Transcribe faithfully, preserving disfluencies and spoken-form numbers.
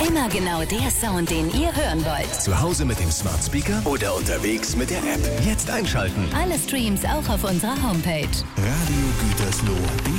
Immer genau der Sound, den ihr hören wollt. Zu Hause mit dem Smart Speaker oder unterwegs mit der App. Jetzt einschalten. Alle Streams auch auf unserer Homepage. Radio Gütersloh.